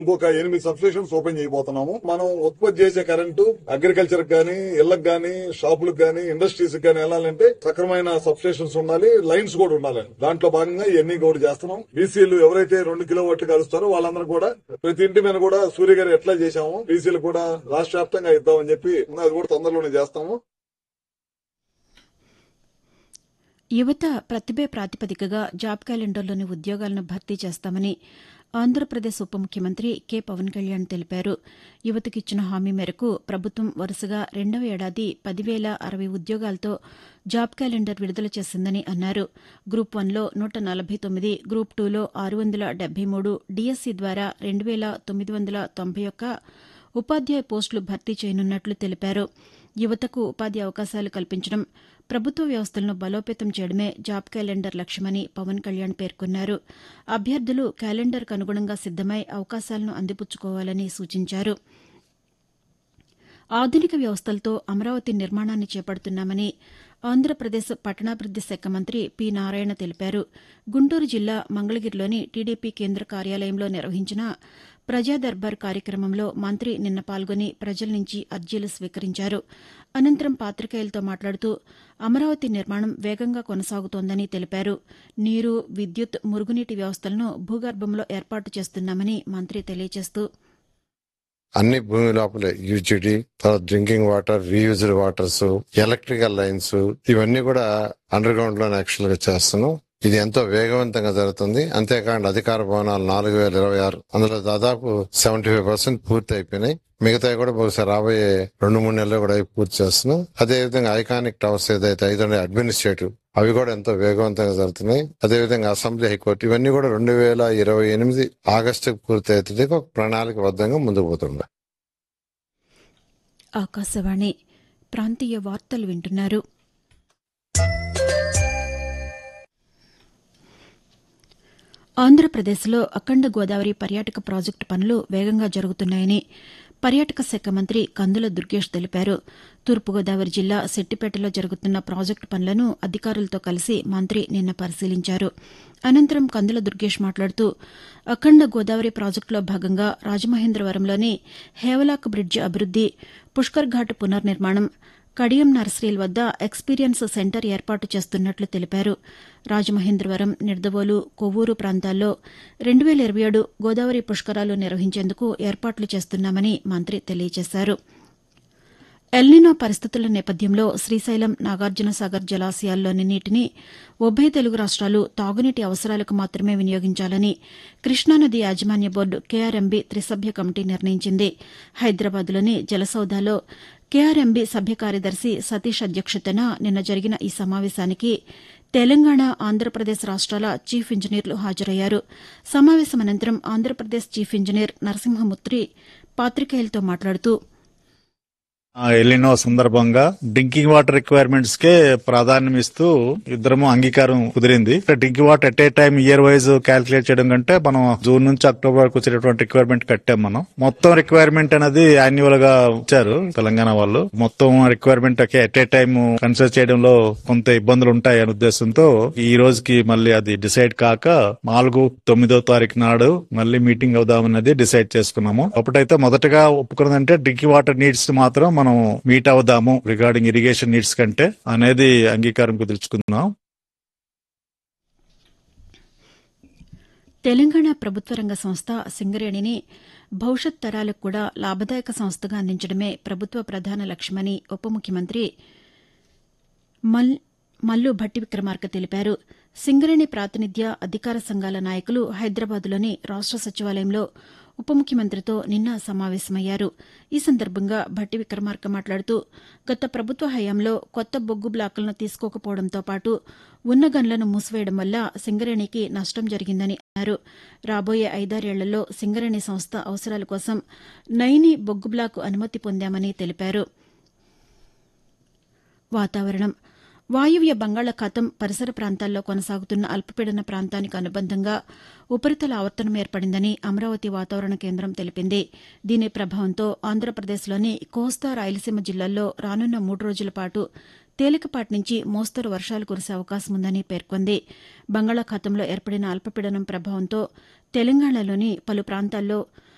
ఇంకొక 8 substations open చేయబోతున్నాము. మనం ఉత్పత్తి చేసే కరెంటు అగ్రికల్చర్ గానీ, ఇళ్లకు గానీ, షాపులకు గానీ, ఇండస్ట్రీస్ గానీ వెళ్ళాలంటే సక్రమైన సబ్స్టేషన్స్ ఉండాలి, లైన్స్ కూడా ఉండాలి. దాంట్లో భాగంగా ఇవన్నీ కూడా చేస్తున్నాం. బీసీలు ఎవరైతే 2 కిలోవాట్లు కలుస్తారో వాళ్ళందరూ కూడా ప్రతి ఇంటి మీద కూడా సూర్య గారు ఎట్లా చేశాము బీసీలు కూడా రాష్ట్ర వ్యాప్తంగా ఇద్దామని చెప్పి అది కూడా తొందరలోనే చేస్తాము. యువత ప్రతిభే ప్రాతిపదికగా జాబ్ క్యాలెండర్లోని ఉద్యోగాలను భర్తీ చేస్తామని ఆంధ్రప్రదేశ్ ఉప ముఖ్యమంత్రి కె పవన్ కళ్యాణ్ తెలిపారు. యువతకిచ్చిన హామీ మేరకు ప్రభుత్వం వరుసగా రెండవ ఏడాది 10,060 ఉద్యోగాలతో జాబ్ క్యాలెండర్ విడుదల చేసిందని అన్నారు. గ్రూప్ 1లో 149, గ్రూప్ 2లో 673, డీఎస్సీ ద్వారా 2,991 ఉపాధ్యాయ పోస్టులు భర్తీ చేయనున్నట్లు తెలిపారు. యువతకు ఉపాధి అవకాశాలు కల్పించడం, ప్రభుత్వ వ్యవస్థలను బలోపేతం చేయడమే జాబ్ క్యాలెండర్ లక్ష్యమని పవన్ కళ్యాణ్ పేర్కొన్నారు. అభ్యర్థులు క్యాలెండర్కు అనుగుణంగా సిద్దమై అవకాశాలను అందిపుచ్చుకోవాలని సూచించారు. ఆధునిక వ్యవస్థలతో అమరావతి నిర్మాణాన్ని చేపడుతున్నామని ఆంధ్రప్రదేశ్ పట్టణాభివృద్ది శాఖ మంత్రి పి నారాయణ తెలిపారు. గుంటూరు జిల్లా మంగళగిరిలోని టీడీపీ కేంద్ర కార్యాలయంలో నిర్వహించిన ప్రజా దర్బార్ కార్యక్రమంలో మంత్రి నిన్న పాల్గొని ప్రజల నుంచి అర్జీలు స్వీకరించారు. అనంతరం పాతికేయులతో మాట్లాడుతూ అమరావతి నిర్మాణం వేగంగా కొనసాగుతోందని తెలిపారు. నీరు, విద్యుత్, మురుగునీటి వ్యవస్థలను భూగర్భంలో ఏర్పాటు చేస్తున్నామని మంత్రి తెలియజేస్తూ అన్ని భూమి లోపలే UGD, drinking water, reused waters, electrical lines ఇవన్నీ కూడా అండర్ గ్రౌండ్ లో యాక్చువల్ గా చేస్తున్నాం. ఇది ఎంతో వేగవంతంగా జరుగుతుంది. అంతేకాకుండా అధికార భవనాలు 4,026, అందులో దాదాపు 75% పూర్తి అయిపోయినాయి. మిగతా కూడా బహుశా రాబోయే 2-3 నెలల్లో కూడా పూర్తి చేస్తున్నాం. అదేవిధంగా ఐకానిక్ టవర్స్ ఏదైతే 5 అడ్మినిస్ట్రేటివ్ అవి కూడా ఎంతో వేగవంతంగా జరుగుతున్నాయి. అదేవిధంగా అసెంబ్లీ, హైకోర్టు ఇవన్నీ కూడా 2028 ఆగస్టుకు పూర్తి అవుతుంది. ఒక ప్రణాళికబద్ధంగా ముందుకు పోతుంది. ఆకాశవాణి ప్రాంతీయ వార్తలు వింటున్నారు. ఆంధ్రప్రదేశ్లో అఖండ గోదావరి పర్యాటక ప్రాజెక్టు పనులు వేగంగా జరుగుతున్నాయని పర్యాటక శాఖ మంత్రి కందుల దుర్గేష్ తెలిపారు. తూర్పుగోదావరి జిల్లా శెట్టిపేటలో జరుగుతున్న ప్రాజెక్టు పనులను అధికారులతో కలిసి మంత్రి నిన్న పరిశీలించారు. అనంతరం కందుల దుర్గేష్ మాట్లాడుతూ అఖండ గోదావరి ప్రాజెక్టులో భాగంగా రాజమహేంద్రవరంలోని హేవలాక్ బ్రిడ్జి అభివృద్ది, పుష్కర్ ఘాట్ పునర్నిర్మాణం, కడియం నర్సరీల వద్ద ఎక్స్పీరియన్స్ సెంటర్ ఏర్పాటు చేస్తున్నట్లు తెలిపారు. రాజమహేంద్రవరం, నిడదవోలు, కొవ్వూరు ప్రాంతాల్లో 2027 గోదావరి పుష్కరాలు నిర్వహించేందుకు ఏర్పాట్లు చేస్తున్నామని మంత్రి తెలియజేశారు. ఎల్నినో పరిస్థితుల నేపథ్యంలో శ్రీశైలం, నాగార్జునసాగర్ జలాశయాల్లోని నీటిని ఉభయ తెలుగు రాష్ట్రాలు తాగునీటి అవసరాలకు మాత్రమే వినియోగించాలని కృష్ణానది యాజమాన్య బోర్డు కేఆర్ఎంబీ త్రిసభ్య కమిటీ నిర్ణయించింది. హైదరాబాద్లోని జలసౌధలో కేఆర్ఎంబీ సభ్య కార్యదర్శి సతీష్ అధ్యక్షతన నిన్న జరిగిన ఈ సమావేశానికి తెలంగాణ, ఆంధ్రప్రదేశ్ రాష్ట్రాల చీఫ్ ఇంజనీర్లు హాజరయ్యారు. సమావేశం అనంతరం ఆంధ్రప్రదేశ్ చీఫ్ ఇంజనీర్ నరసింహమూర్తి పాతికేయులతో మాట్లాడుతూ ఎలినో సందర్భంగా డ్రింకింగ్ వాటర్ రిక్వైర్మెంట్స్ కే ప్రాధాన్యం ఇస్తూ ఇద్దరము అంగీకారం కుదిరింది. Drinking water at a time year wise calculate చేయడం కంటే మనం జూన్ నుంచి అక్టోబర్ వరకు వచ్చేటువంటి రిక్వైర్మెంట్ కట్టాం. మనం మొత్తం రిక్వైర్మెంట్ అనేది యాన్యువల్ గా ఇచ్చారు తెలంగాణ వాళ్ళు. మొత్తం requirement at a time consider చేయడంలో కొంత ఇబ్బందులు ఉంటాయి అనే ఉద్దేశంతో ఈ రోజుకి మళ్ళీ అది డిసైడ్ కాక 4-9వ తారీఖు నాడు మళ్ళీ మీటింగ్ అవుదామన్నది డిసైడ్ చేసుకున్నాము. అప్పుడైతే మొదటగా ఒప్పుకున్నదంటే డ్రింకింగ్ వాటర్ నీడ్స్ మాత్రం మనం మీట్ అవుదాము రిగార్డింగ్ ఇరిగేషన్ నీడ్స్ కంటే అనేది అంగీకారం కుదుర్చుకుందాం. తెలంగాణ ప్రభుత్వ రంగ సంస్థ సింగరేణిని భవిష్యత్ తరాలకు కూడా లాభదాయక సంస్థగా అందించడమే ప్రభుత్వ ప్రధాన లక్ష్యమని ఉప ముఖ్యమంత్రి మల్లు భట్టి విక్రమార్క తెలిపారు. సింగరేణి ప్రాతినిధ్య అధికార సంఘాల నాయకులు హైదరాబాద్లోని రాష్ట సచివాలయంలో ఉప ముఖ్యమంత్రితో నిన్న సమావేశమయ్యారు. ఈ సందర్భంగా భట్టి విక్రమార్క మాట్లాడుతూ గత ప్రభుత్వ హయాంలో కొత్త బొగ్గు బ్లాకులను తీసుకోకపోవడంతో పాటు ఉన్న గన్లను మూసివేయడం వల్ల సింగరేణికి నష్టం జరిగిందని అన్నారు. రాబోయే 5-6 ఏళ్లలో సింగరేణి సంస్థ అవసరాల కోసం నైని బొగ్గు బ్లాకు అనుమతి పొందామని తెలిపారు. వాతావరణం. వాయువ్య బంగాళాఖాతం పరిసర ప్రాంతాల్లో కొనసాగుతున్న అల్పపీడన ప్రాంతానికి అనుబంధంగా ఉపరితల ఆవర్తనం ఏర్పడిందని అమరావతి వాతావరణ కేంద్రం తెలిపింది. దీని ప్రభావంతో ఆంధ్రప్రదేశ్లోని కోస్తా, రాయలసీమ జిల్లాల్లో రానున్న 3 రోజుల పాటు తేలికపాటి నుంచి మోస్తరు వర్షాలు కురిసే అవకాశం ఉందని పేర్కొంది. బంగాళాఖాతంలో ఏర్పడిన అల్పపీడనం ప్రభావంతో తెలంగాణలోని పలు ప్రాంతాల్లో